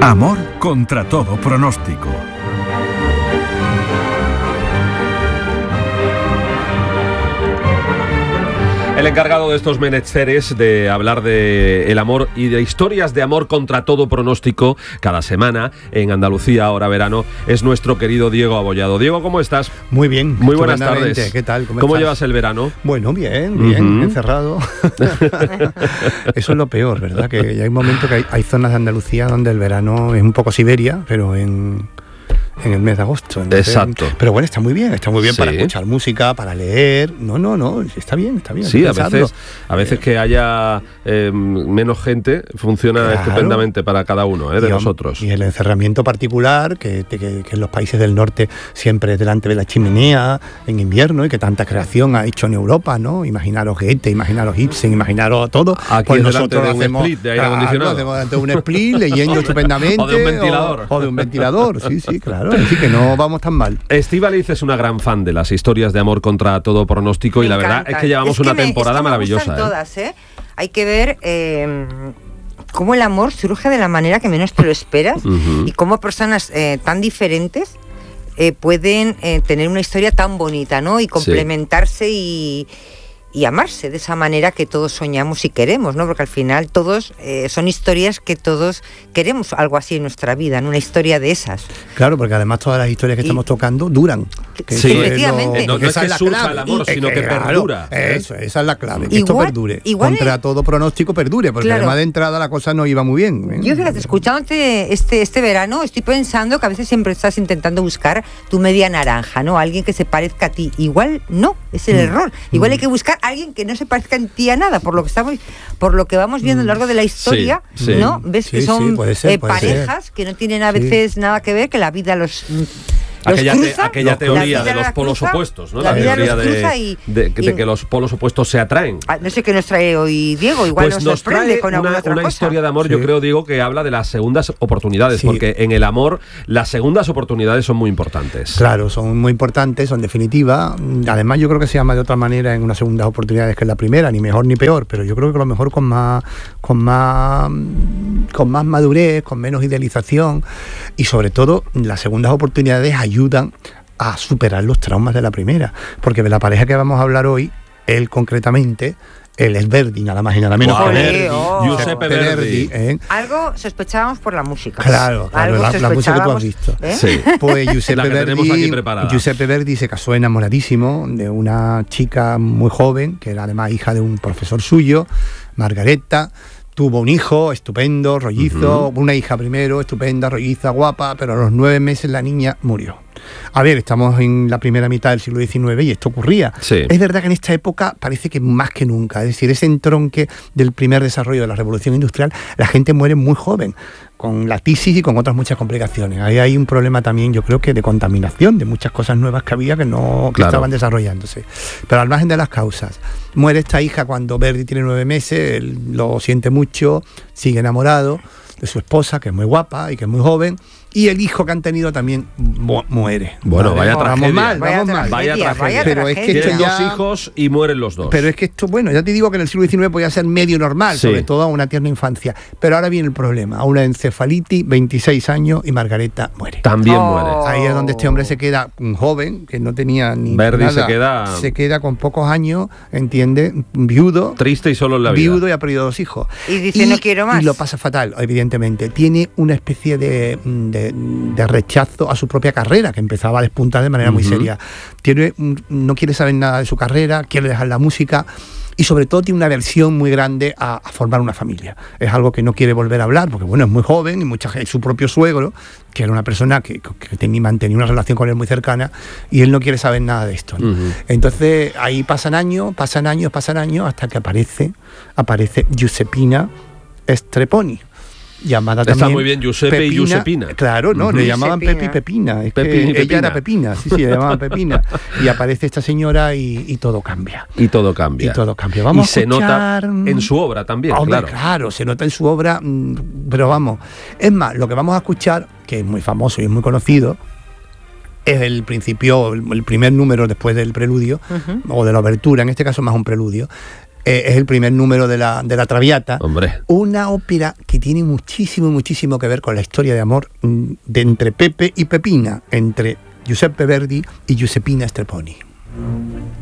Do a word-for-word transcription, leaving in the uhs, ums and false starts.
Amor contra todo pronóstico. El encargado de estos menesteres de hablar de el amor y de historias de amor contra todo pronóstico cada semana en Andalucía Ahora Verano es nuestro querido Diego Abollado. Diego, ¿cómo estás? Muy bien. Muy buenas tardes. ¿Qué tal? ¿Cómo, ¿Cómo llevas el verano? Bueno, bien, bien, uh-huh. encerrado. Eso es lo peor, ¿verdad? Que ya hay momentos que hay, hay zonas de Andalucía donde el verano es un poco Siberia, pero en... en el mes de agosto. Entonces, exacto. Pero bueno, está muy bien, está muy bien sí. para escuchar música, para leer. No, no, no, está bien, está bien. Sí, a veces, a veces que haya eh, menos gente funciona claro. estupendamente para cada uno eh, de y, nosotros. Y el encerramiento particular, que, que, que en los países del norte siempre delante de la chimenea en invierno y que tanta creación ha hecho en Europa, ¿no? Imaginaros Goethe, imaginaros Ibsen, imaginaros todo. Aquí pues nosotros de hacemos, un split de aire claro, acondicionado. Hacemos delante de un split leyendo estupendamente. O de un ventilador. O, o de un ventilador, sí, sí, claro. Así que no vamos tan mal. Estíbaliz es una gran fan de las historias de amor contra todo pronóstico. Me y la encanta. verdad es que llevamos es que una me, temporada es que me maravillosa. ¿eh? Todas, ¿eh? Hay que ver eh, cómo el amor surge de la manera que menos te lo esperas uh-huh. y cómo personas eh, tan diferentes eh, pueden eh, tener una historia tan bonita, ¿no? Y complementarse sí. y... y amarse de esa manera que todos soñamos y queremos, ¿no? Porque al final todos eh, son historias que todos queremos algo así en nuestra vida, ¿no? Una historia de esas. Claro, porque además todas las historias que y, estamos tocando duran. Que sí, efectivamente. Lo, no, no es que surja el amor, y, sino que, que perdura. Claro, eso, esa es la clave, que igual, esto perdure. Igual Contra es, todo pronóstico perdure, porque claro. además de entrada la cosa no iba muy bien. ¿eh? Yo, fíjate, escuchándote este, este verano, estoy pensando que a veces siempre estás intentando buscar tu media naranja, ¿no? Alguien que se parezca a ti. Igual no, es el mm. error. Igual mm. hay que buscar a alguien que no se parezca en ti a nada, por lo que estamos, por lo que vamos viendo a lo largo de la historia, sí, sí. ¿no? Ves sí, que son sí, ser, eh, parejas ser. que no tienen a veces sí. nada que ver, que la vida los... Aquella, cruza, te, aquella teoría de los polos cruza, opuestos, ¿no? La, la teoría de, y, de, de, de que los polos opuestos se atraen. No sé qué nos trae hoy Diego, igual pues nos, nos sorprende trae con una, alguna otra una cosa. historia de amor, sí. yo creo, Diego, que habla de las segundas oportunidades, sí. porque en el amor las segundas oportunidades son muy importantes. Claro, son muy importantes, son definitivas. Además, yo creo que se llama de otra manera en unas segundas oportunidades que en la primera, ni mejor ni peor, pero yo creo que a lo mejor con más, con más, con más madurez, con menos idealización y sobre todo las segundas oportunidades ayudan a superar los traumas de la primera, porque de la pareja que vamos a hablar hoy, él concretamente, él es Verdi, nada más y nada menos wow. que Verdi, oh. Giuseppe Verdi. ¿eh? Algo sospechábamos por la música. Claro, claro la, la música que tú has visto. ¿eh? Sí. Pues Giuseppe Verdi, aquí Giuseppe Verdi se casó enamoradísimo de una chica muy joven, que era además hija de un profesor suyo, Margareta. Tuvo un hijo estupendo, rollizo, uh-huh. una hija primero, estupenda, rolliza, guapa, pero a los nueve meses la niña murió. A ver, estamos en la primera mitad del siglo diecinueve y esto ocurría. Sí. Es verdad que en esta época parece que más que nunca, es decir, ese entronque del primer desarrollo de la revolución industrial, la gente muere muy joven, con la tisis y con otras muchas complicaciones. Ahí hay un problema también, yo creo que de contaminación, de muchas cosas nuevas que había que no que claro. estaban desarrollándose. Pero al margen de las causas, muere esta hija cuando Verdi tiene nueve meses, él lo siente mucho, sigue enamorado de su esposa, que es muy guapa y que es muy joven, y el hijo que han tenido también mu- muere. Bueno, vale, vaya no, tragedia. Vamos mal, vaya vamos mal. Vaya tragedia. Vaya pero tragedia. es que Tienen ya... dos hijos y mueren los dos. Pero es que esto, bueno, ya te digo que en el siglo diecinueve podía ser medio normal, sí. sobre todo a una tierna infancia. Pero ahora viene el problema, a una encefalitis, veintiséis años, y Margareta muere. También oh. muere. Ahí es donde este hombre se queda un joven, que no tenía ni Verdi nada. se queda... Se queda con pocos años, entiende, viudo. Triste y solo en la vida. Viudo y ha perdido dos hijos. Y dice, y, no quiero más. Y lo pasa fatal, evidentemente. Tiene una especie de, de, de rechazo a su propia carrera, que empezaba a despuntar de manera uh-huh. muy seria. Tiene, no quiere saber nada de su carrera, quiere dejar la música y sobre todo tiene una aversión muy grande a, a formar una familia. Es algo que no quiere volver a hablar, porque bueno, es muy joven y mucha gente, su propio suegro, que era una persona que, que tenía, mantenía una relación con él muy cercana, y él no quiere saber nada de esto, ¿no? Uh-huh. Entonces ahí pasan años, pasan años, pasan años, hasta que aparece, aparece Giuseppina Strepponi. Llamada Está también muy bien Giuseppe Pepina, y Giuseppina. Claro, no, uh-huh. le llamaban Pepi y Pepina. Es Pepi que y ella Pepina. era Pepina, sí, sí, le llamaban Pepina. Y aparece esta señora y, y todo cambia. Y todo cambia. Y todo cambia. Vamos y se a escuchar... nota en su obra también, Hombre, claro. claro, se nota en su obra, pero vamos. Es más, lo que vamos a escuchar, que es muy famoso y es muy conocido, es el principio, el primer número después del preludio, uh-huh. o de la obertura, en este caso más un preludio, eh, es el primer número de la, de la Traviata. Hombre. Una ópera que tiene muchísimo, muchísimo que ver con la historia de amor mm, de entre Pepe y Pepina, entre Giuseppe Verdi y Giuseppina Strepponi.